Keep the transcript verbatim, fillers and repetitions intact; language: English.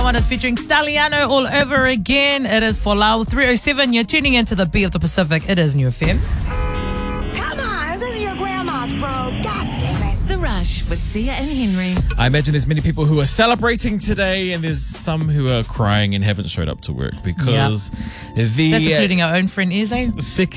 one is featuring Staliano all over again. It is for Lau three oh seven. You're tuning into the Beat of the Pacific. It is New F M. Come on, this isn't your grandma's, bro. God damn it. The Rush with Sia and Henry. I imagine there's many people who are celebrating today, and there's some who are crying and haven't showed up to work because Yep. the That's including our own friend Eze. second